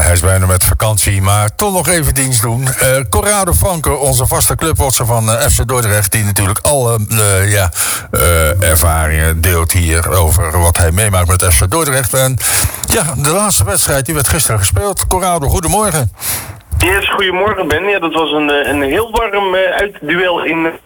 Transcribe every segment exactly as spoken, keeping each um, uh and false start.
hij is bijna met vakantie, maar toch nog even dienst doen. Uh, Corrado Franke, onze vaste clubwatcher van uh, F C Dordrecht, die natuurlijk alle uh, ja, uh, ervaringen deelt hier over wat hij meemaakt met F C Dordrecht. En ja, de laatste wedstrijd die werd gisteren gespeeld. Corrado, goedemorgen. Yes, goedemorgen Ben. Ja, dat was een, een heel warm uh, uitduel in... Uh...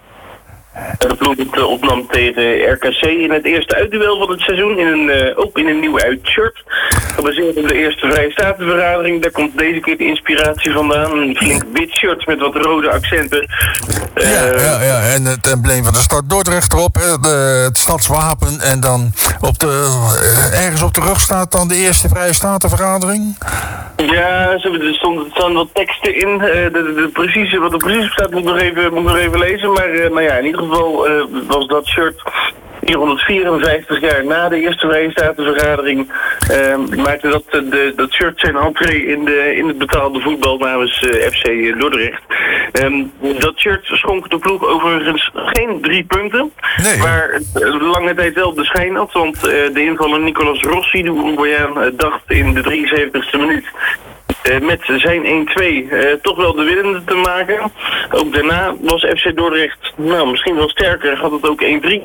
De ploeg het opnam tegen R K C in het eerste uitduel van het seizoen, in een, uh, ook in een nieuw uitshirt. Gebaseerd op de eerste Vrije Statenvergadering, daar komt deze keer de inspiratie vandaan. Een flink wit shirt met wat rode accenten. Uh, ja, ja, ja, en het embleem van de stad Dordrecht erop, hè, de, het stadswapen. En dan op de, uh, ergens op de rug staat dan de eerste Vrije Statenvergadering. Ja, er staan wat teksten in. Uh, de, de, de precieze, wat er precies staat moet ik nog even, moet ik nog even lezen, maar uh, nou ja, in ieder geval uh, was dat shirt vierhonderdvierenvijftig jaar na de eerste Vrije Statenvergadering uh, maakte dat, de, dat shirt zijn entree in, de, in het betaalde voetbal namens uh, F C Dordrecht. Um, dat shirt schonk de ploeg overigens geen drie punten, nee. Maar uh, lange tijd wel de schijn had, want uh, de invaller Nicolas Rossi, de Uruguayaan, uh, dacht in de drieënzeventigste minuut Uh, met zijn één-twee uh, toch wel de winnende te maken. Ook daarna was F C Dordrecht nou, misschien wel sterker, had het ook één-drie.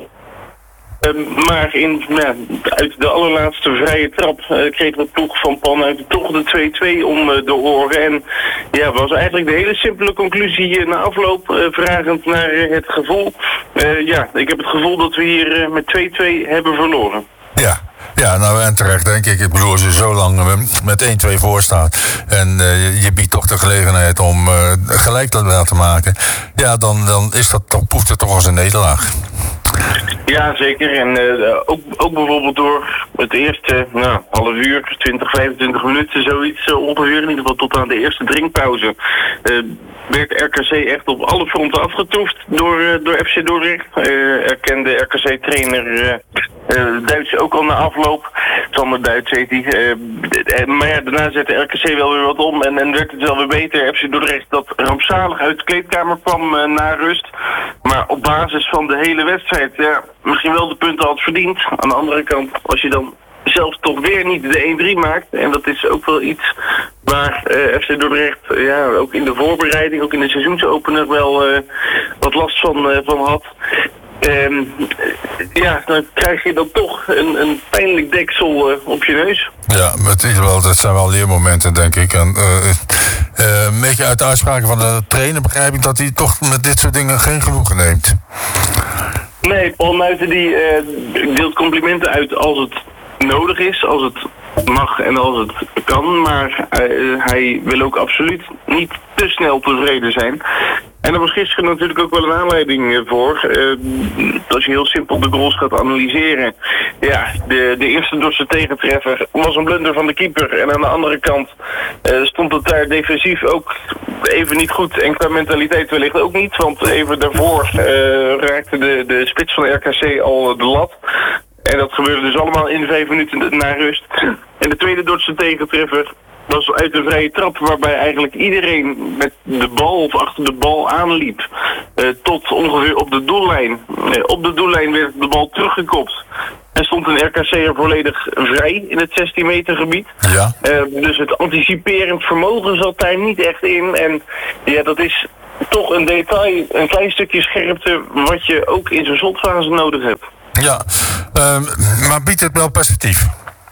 Uh, maar in, nou, uit de allerlaatste vrije trap uh, kreeg de ploeg van Pan uit toch de twee-twee om uh, de oren. En ja, was eigenlijk de hele simpele conclusie uh, na afloop, uh, vragend naar uh, het gevoel. Uh, ja, ik heb het gevoel dat we hier uh, met twee-twee hebben verloren. Ja. Ja, nou en terecht denk ik. Ik bedoel, als je zo lang met één-twee voor staat en uh, je biedt toch de gelegenheid om uh, gelijk te laten maken, ja, dan, dan is dat, dan proeft het toch als een nederlaag. Ja, zeker. En uh, ook, ook bijvoorbeeld door het eerste nou, half uur, twintig, vijfentwintig minuten, zoiets uh, ongeveer, in ieder geval tot aan de eerste drinkpauze, uh, werd R K C echt op alle fronten afgetroefd door, uh, door F C Dordrecht. Uh, erkende R K C-trainer uh, uh, Duits ook al na afloop. Sander Duits heet hij. Uh, maar ja, daarna zette R K C wel weer wat om en, en werd het wel weer beter. F C Dordrecht dat rampzalig uit de kleedkamer kwam uh, na rust. Maar op basis van de hele wedstrijd, ja, misschien wel de punten had verdiend. Aan de andere kant, als je dan zelf toch weer niet de één-drie maakt, en dat is ook wel iets waar uh, F C Dordrecht uh, ja, ook in de voorbereiding, ook in de seizoensopener wel uh, wat last van, uh, van had. Um, ja, dan krijg je dan toch een, een pijnlijk deksel uh, op je neus. Ja, het is wel, dat zijn wel leermomenten, denk ik. En, uh, uh, een beetje uit de uitspraken van de trainer begrijp ik dat hij toch met dit soort dingen geen genoegen neemt. Nee, Paul Nuiten die uh, deelt complimenten uit als het nodig is, als het mag en als het kan, maar uh, hij wil ook absoluut niet te snel tevreden zijn. En er was gisteren natuurlijk ook wel een aanleiding voor. Uh, als je heel simpel de goals gaat analyseren. Ja, de, de eerste Dordtse tegentreffer was een blunder van de keeper. En aan de andere kant uh, stond het daar defensief ook even niet goed. En qua mentaliteit wellicht ook niet. Want even daarvoor uh, raakte de, de spits van R K C al de lat. En dat gebeurde dus allemaal in vijf minuten na rust. En de tweede Dordtse tegentreffer was uit de vrije trap, waarbij eigenlijk iedereen met de bal of achter de bal aanliep. Uh, tot ongeveer op de doellijn. Uh, op de doellijn werd de bal teruggekopt. En stond een R K C'er volledig vrij in het zestien meter gebied. Ja. Uh, dus het anticiperend vermogen zat daar niet echt in. En ja, dat is toch een detail, een klein stukje scherpte, wat je ook in zo'n slotfase nodig hebt. Ja, uh, maar biedt het wel perspectief?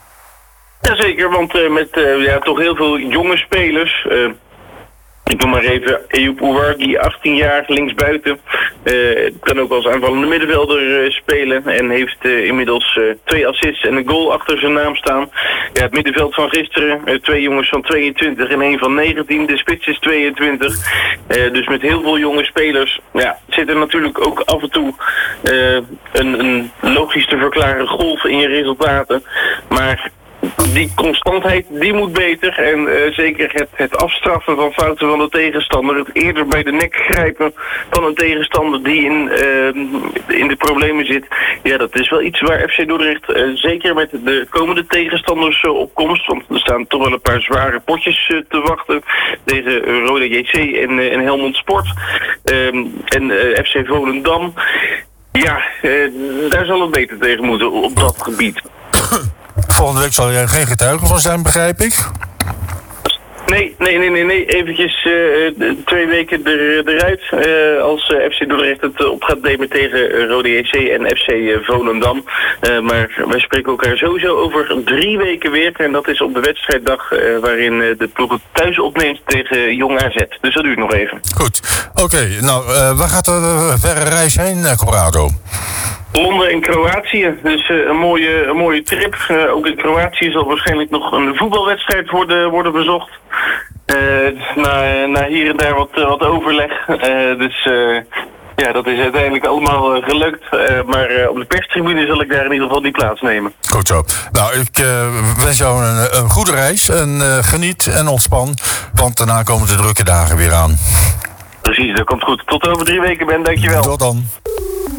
Jazeker, want uh, met uh, ja, toch heel veel jonge spelers. Uh, ik noem maar even Eyoub Ouarghi, achttien jaar, linksbuiten. Uh, kan ook als aanvallende middenvelder uh, spelen. En heeft uh, inmiddels uh, twee assists en een goal achter zijn naam staan. Ja, het middenveld van gisteren, uh, twee jongens van tweeëntwintig en één van negentien. De spits is tweeëntwintig. Uh, dus met heel veel jonge spelers ja, zit er natuurlijk ook af en toe uh, een, een logisch te verklaren golf in je resultaten. Maar die constantheid, die moet beter. En uh, zeker het, het afstraffen van fouten van de tegenstander. Het eerder bij de nek grijpen van een tegenstander die in, uh, in de problemen zit. Ja, dat is wel iets waar F C Dordrecht uh, zeker met de komende tegenstanders uh, op komst. Want er staan toch wel een paar zware potjes uh, te wachten. Tegen uh, Roda J C en, uh, en Helmond Sport. Um, en uh, F C Volendam. Ja, uh, daar zal het beter tegen moeten op dat gebied. Volgende week zal jij geen getuige van zijn, begrijp ik? Nee, nee, nee, nee, nee. Eventjes uh, twee weken er, eruit. Uh, als uh, F C Dordrecht het uh, op gaat nemen tegen uh, Rode J C en F C uh, Volendam. Uh, maar wij spreken elkaar sowieso over drie weken weer. En dat is op de wedstrijddag uh, waarin uh, de ploeg het thuis opneemt tegen Jong A Z. Dus dat duurt nog even. Goed. Oké, okay, nou, uh, waar gaat de verre reis heen, uh, Corrado? Londen en Kroatië, dus uh, een, mooie, een mooie trip. Uh, ook in Kroatië zal waarschijnlijk nog een voetbalwedstrijd worden, worden bezocht. Uh, na, na hier en daar wat, wat overleg. Uh, dus uh, ja, dat is uiteindelijk allemaal uh, gelukt. Uh, maar uh, op de perstribune zal ik daar in ieder geval niet plaatsnemen. Goed zo. Nou, ik uh, wens jou een, een goede reis. En uh, geniet en ontspan. Want daarna komen de drukke dagen weer aan. Precies, dat komt goed. Tot over drie weken, Ben. Dankjewel. Tot dan.